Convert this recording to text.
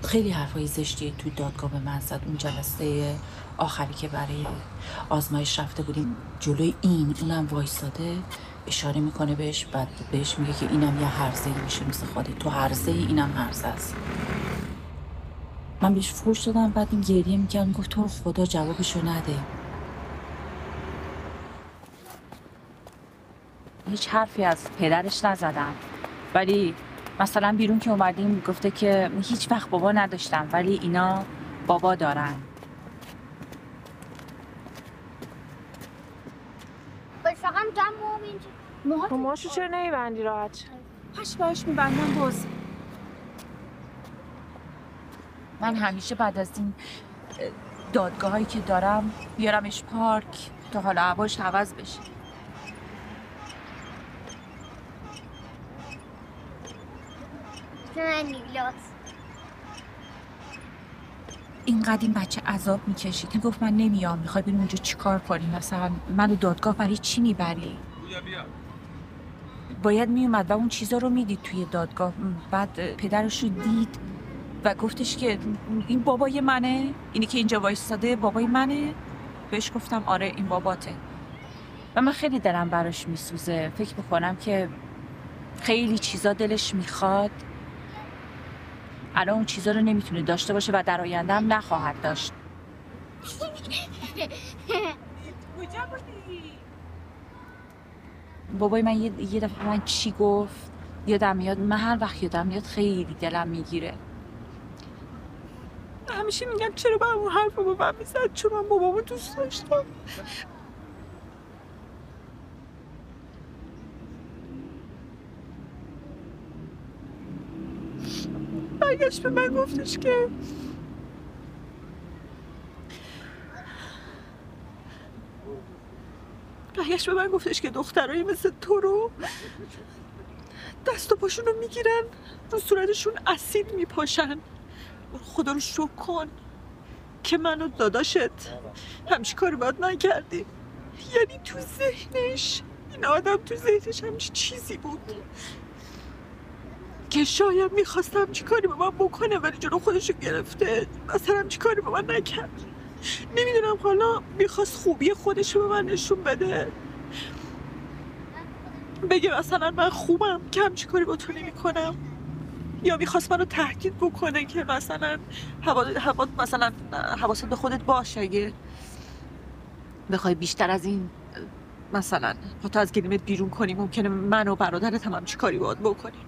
خیلی حرفای زشتی توی دادگاه به من زد. اون جلسه آخری که برای آزمایش رفته بودیم جلوی اونم وایساده اشاره میکنه بهش، بعد بهش میگه که اینم یه هرزه‌ای میشه مثل خودت، تو هرزه‌ای اینم هرزه است. من بهش فوش دادم، بعد این گریه میکرد، گفت تو رو خدا جوابشو نده. هیچ حرفی از پدرش نزدم، ولی مثلا بیرون که اومدیم گفته که هیچ وقت بابا نداشتم ولی اینا بابا دارن. موهاشو چرا نمیبندی راحت؟ باش میبندم باز. من همیشه بعد از این دادگاه هایی که دارم بیارمش پارک تا حالا هواش عوض بشه. اینقدر این بچه عذاب میکشید که گفت من نمیام، میخوای بریم اونجا چیکار کنیم؟ مثلا منو دادگاه برای چی میبری؟ باید میومد و اون چیزا رو میدید توی دادگاه. بعد پدرش رو دید و گفتش که این بابای منه، اینی که اینجا وایستاده بابای منه. بهش گفتم آره این باباته. و من خیلی دلم براش میسوزه. فکر میکنم که خیلی چیزا دلش میخواد، الان اون چیزا رو نمیتونه داشته باشه و در آینده هم نخواهد داشت. کجا بودی؟ بابای من یه دفعه من چی گفت یادم میاد. من هر وقت یادم میاد خیلی دلم میگیره. همیشه میگم چرا با همون حرف رو به من میزد، چون من بابامو دوست داشتم. برگشت به من گفتش که دخترایی مثل تو رو دست و پاشون رو میگیرن رو صورتشون اسید میپاشن. خدا رو شکر کن که من و داداشت همچی کاری باید نکردیم. یعنی تو ذهنش، این آدم تو ذهنش همچی چیزی بود که شاید میخواست همچی کاری به من بکنه ولی جلو خودشو گرفته، مثلا همچی کاری به من نکرد. نمیدونم حالا میخواست خوبی خودشو به من نشون بده، بگه مثلا من خوبم که همچی کاری با تو نمی کنم، یا میخواست منو تهدید بکنه که مثلا مثلا حواست به خودت باشه، اگه بخوای بیشتر از این مثلا خودتو از گلیمت بیرون کنی ممکنه من و برادرت هم همچی کاری باید بکنیم.